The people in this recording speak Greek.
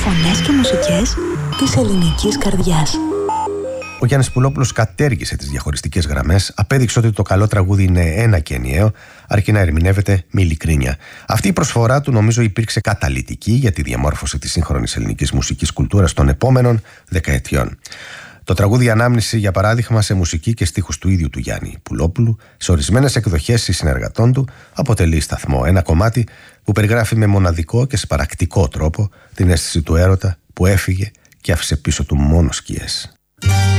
Φωνές και μουσικές της ελληνικής καρδιάς. Ο Γιάννης Πουλόπουλος κατέργησε τις διαχωριστικές γραμμές, απέδειξε ότι το καλό τραγούδι είναι ένα και ενιαίο, αρκεί να ερμηνεύεται με ειλικρίνεια. Αυτή η προσφορά του νομίζω υπήρξε καταλυτική για τη διαμόρφωση της σύγχρονης ελληνικής μουσικής κουλτούρας των επόμενων δεκαετιών. Το τραγούδι Ανάμνηση, για παράδειγμα, σε μουσική και στίχους του ίδιου του Γιάννη Πουλόπουλου, σε ορισμένες εκδοχές συνεργατών του, αποτελεί σταθμό. Ένα κομμάτι που περιγράφει με μοναδικό και σπαρακτικό τρόπο την αίσθηση του έρωτα που έφυγε και άφησε πίσω του μόνο σκιές.